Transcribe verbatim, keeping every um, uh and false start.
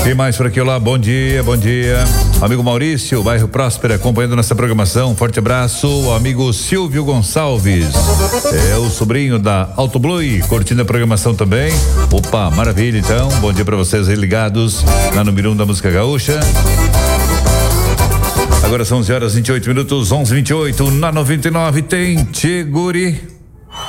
Quem mais por aqui? Olá, bom dia, bom dia. Amigo Maurício, bairro Próspera, acompanhando nossa programação. Forte abraço. O amigo Silvio Gonçalves, é o sobrinho da Auto Blue, curtindo a programação também. Opa, maravilha, então. Bom dia pra vocês aí ligados na número um da música gaúcha. Agora são onze horas e vinte e oito minutos, onze e vinte e oito. Na noventa e nove tem Tchê Guri.